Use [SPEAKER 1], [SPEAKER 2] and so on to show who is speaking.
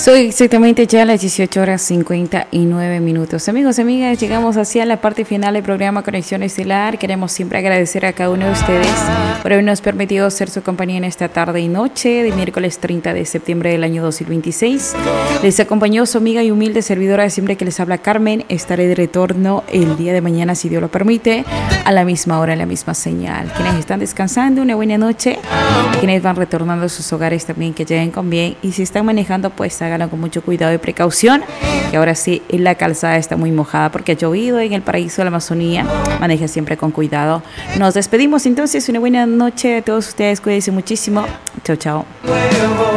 [SPEAKER 1] Soy exactamente ya a las 18 horas 59 minutos. Amigos, amigas, llegamos hacia la parte final del programa Conexión Estelar. Queremos siempre agradecer a cada uno de ustedes por habernos permitido ser su compañía en esta tarde y noche de miércoles 30 de septiembre del año 2026. Les acompañó su amiga y humilde servidora de siempre que les habla Carmen. Estaré de retorno el día de mañana, si Dios lo permite, a la misma hora, en la misma señal. Quienes están descansando, una buena noche. Quienes van retornando a sus hogares también, que lleguen con bien. Y si están manejando, pues háganlo con mucho cuidado y precaución, que ahora sí la calzada está muy mojada porque ha llovido en el paraíso de la Amazonía. Maneje siempre con cuidado. Nos despedimos entonces, una buena noche a todos ustedes, cuídense muchísimo. Chao, chao.